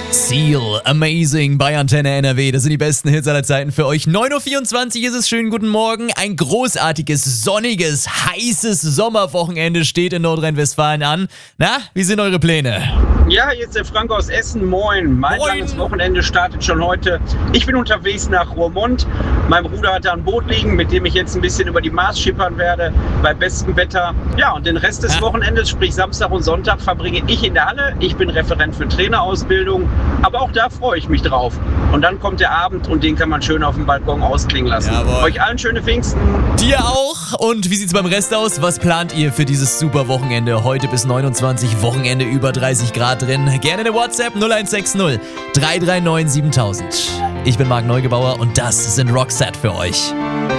Seal, Amazing bei Antenne NRW. Das sind die besten Hits aller Zeiten für euch. 9.24 Uhr ist es. Schönen guten Morgen. Ein großartiges, sonniges, heißes Sommerwochenende steht in Nordrhein-Westfalen an. Na, wie sind eure Pläne? Ja, hier ist der Frank aus Essen. Moin. Mein langes Wochenende startet schon heute. Ich bin unterwegs nach Roermond. Mein Bruder hat da ein Boot liegen, mit dem ich jetzt ein bisschen über die Maas schippern werde, bei bestem Wetter. Ja, und den Rest des Wochenendes, sprich Samstag und Sonntag, verbringe ich in der Halle. Ich bin Referent für Trainerausbildung, aber auch da freue ich mich drauf. Und dann kommt der Abend und den kann man schön auf dem Balkon ausklingen lassen. Jawohl. Euch allen schöne Pfingsten. Dir auch. Und wie sieht's beim Rest aus? Was plant ihr für dieses super Wochenende? Heute bis 29, Wochenende über 30 Grad drin. Gerne eine WhatsApp 0160 339 7000. Ich bin Marc Neugebauer und das sind Roxette für euch.